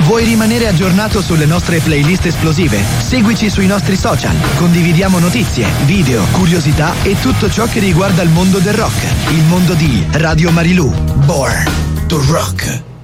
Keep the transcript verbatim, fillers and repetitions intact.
Vuoi rimanere aggiornato sulle nostre playlist esplosive? Seguici sui nostri social. Condividiamo notizie, video, curiosità e tutto ciò che riguarda il mondo del rock. Il mondo di Radio Marilù. Born to Rock.